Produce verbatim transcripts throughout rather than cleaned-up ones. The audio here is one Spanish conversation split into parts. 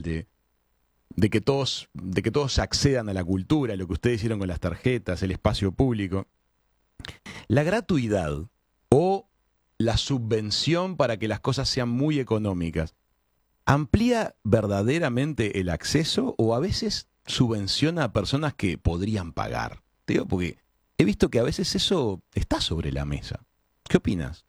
de, de, que todos, de que todos accedan a la cultura, lo que ustedes hicieron con las tarjetas, el espacio público. La gratuidad o la subvención para que las cosas sean muy económicas, ¿amplía verdaderamente el acceso o a veces subvenciona a personas que podrían pagar? Te digo porque he visto que a veces eso está sobre la mesa. ¿Qué opinas?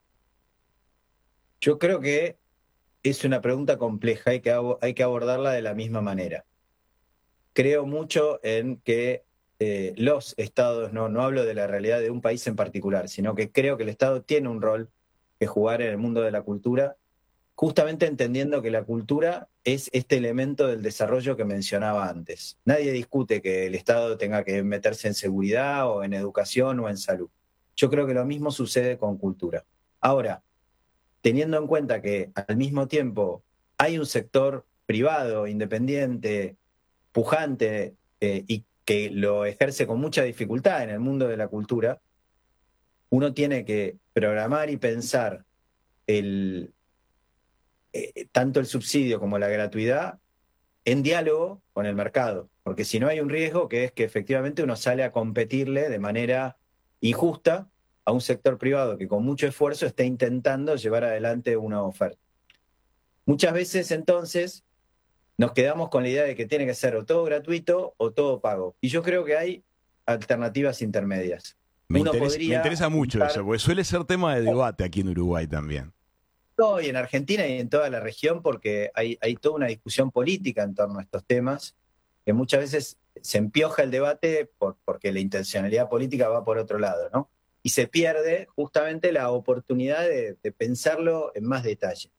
Yo creo que es una pregunta compleja, hay que, abo- hay que abordarla de la misma manera. Creo mucho en que eh, los estados, no, no hablo de la realidad de un país en particular, sino que creo que el Estado tiene un rol que jugar en el mundo de la cultura, justamente entendiendo que la cultura es este elemento del desarrollo que mencionaba antes. Nadie discute que el Estado tenga que meterse en seguridad o en educación o en salud. Yo creo que lo mismo sucede con cultura. Ahora, teniendo en cuenta que al mismo tiempo hay un sector privado, independiente, pujante, eh, y que lo ejerce con mucha dificultad en el mundo de la cultura, uno tiene que programar y pensar el, eh, tanto el subsidio como la gratuidad en diálogo con el mercado, porque si no hay un riesgo que es que efectivamente uno sale a competirle de manera injusta a un sector privado que con mucho esfuerzo está intentando llevar adelante una oferta. Muchas veces entonces nos quedamos con la idea de que tiene que ser o todo gratuito o todo pago. Y yo creo que hay alternativas intermedias. Me Uno interesa, me podría interesa mucho eso, pensar, porque suele ser tema de debate aquí en Uruguay también. no, y en Argentina y en toda la región, porque hay, hay toda una discusión política en torno a estos temas, que muchas veces se empioja el debate por, porque la intencionalidad política va por otro lado, ¿no? Y se pierde justamente la oportunidad de, de pensarlo en más detalle.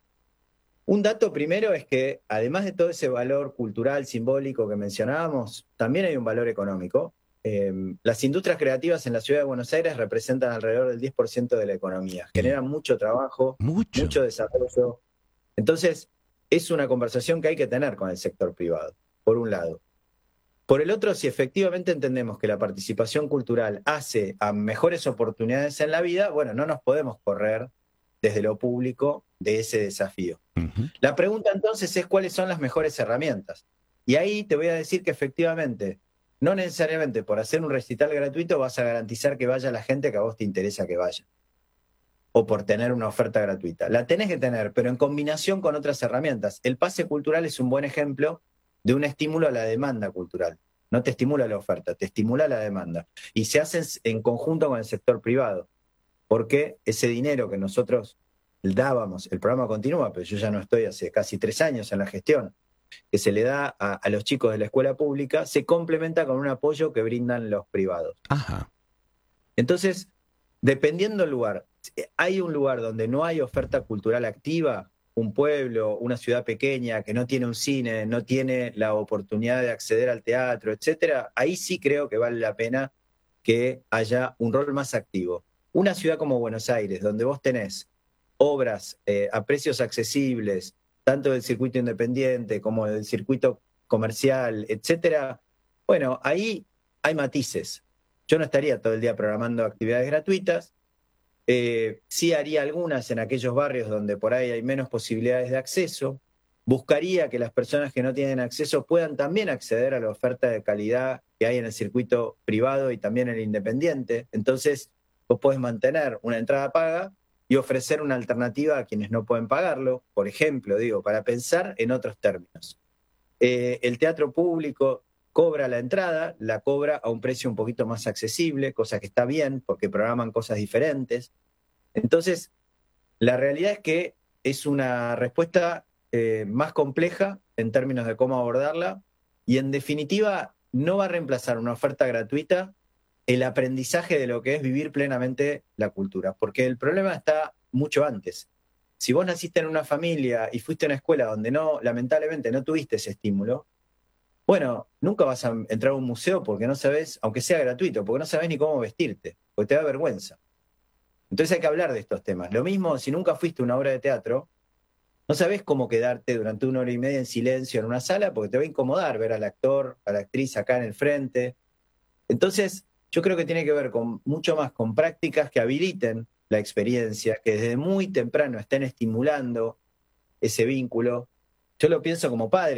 Un dato primero es que, además de todo ese valor cultural, simbólico que mencionábamos, también hay un valor económico. Eh, las industrias creativas en la ciudad de Buenos Aires representan alrededor del diez por ciento de la economía, Y generan mucho trabajo, mucho. mucho desarrollo. Entonces, es una conversación que hay que tener con el sector privado, por un lado. Por el otro, si efectivamente entendemos que la participación cultural hace a mejores oportunidades en la vida, bueno, no nos podemos correr desde lo público de ese desafío. Ujú. La pregunta entonces es cuáles son las mejores herramientas. Y ahí te voy a decir que efectivamente, no necesariamente por hacer un recital gratuito vas a garantizar que vaya la gente que a vos te interesa que vaya, o por tener una oferta gratuita. La tenés que tener, pero en combinación con otras herramientas. El pase cultural es un buen ejemplo de un estímulo a la demanda cultural. No te estimula la oferta, te estimula la demanda. Y se hace en conjunto con el sector privado, porque ese dinero que nosotros dábamos, el programa continúa, pero yo ya no estoy hace casi tres años en la gestión, que se le da a, a los chicos de la escuela pública, se complementa con un apoyo que brindan los privados. Ajá. Entonces, dependiendo del lugar, hay un lugar donde no hay oferta cultural activa, un pueblo, una ciudad pequeña que no tiene un cine, no tiene la oportunidad de acceder al teatro, etcétera, ahí sí creo que vale la pena que haya un rol más activo. Una ciudad como Buenos Aires, donde vos tenés obras eh, a precios accesibles, tanto del circuito independiente como del circuito comercial, etcétera, bueno, ahí hay matices. Yo no estaría todo el día programando actividades gratuitas. Eh, sí haría algunas en aquellos barrios donde por ahí hay menos posibilidades de acceso. Buscaría que las personas que no tienen acceso puedan también acceder a la oferta de calidad que hay en el circuito privado y también en el independiente. Entonces, vos podés mantener una entrada paga y ofrecer una alternativa a quienes no pueden pagarlo, por ejemplo, digo, para pensar en otros términos. Eh, el teatro público cobra la entrada, la cobra a un precio un poquito más accesible, cosa que está bien porque programan cosas diferentes. Entonces, la realidad es que es una respuesta eh, más compleja en términos de cómo abordarla y en definitiva no va a reemplazar una oferta gratuita el aprendizaje de lo que es vivir plenamente la cultura, porque el problema está mucho antes. Si vos naciste en una familia y fuiste a una escuela donde no, lamentablemente no tuviste ese estímulo, bueno, nunca vas a entrar a un museo porque no sabes, aunque sea gratuito, porque no sabes ni cómo vestirte, porque te da vergüenza. Entonces hay que hablar de estos temas. Lo mismo si nunca fuiste a una obra de teatro, no sabes cómo quedarte durante una hora y media en silencio en una sala porque te va a incomodar ver al actor, a la actriz acá en el frente. Entonces, yo creo que tiene que ver con mucho más con prácticas que habiliten la experiencia, que desde muy temprano estén estimulando ese vínculo. Yo lo pienso como padre.